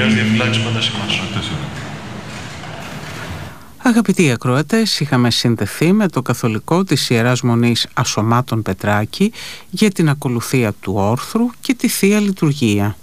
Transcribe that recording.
Αγίας Διαφυλάξης πάντας ημάς. Αγαπητοί ακροατές, είχαμε συνδεθεί με το καθολικό της Ιεράς Μονής Ασωμάτων Πετράκη για την ακολουθία του όρθρου και τη Θεία Λειτουργία.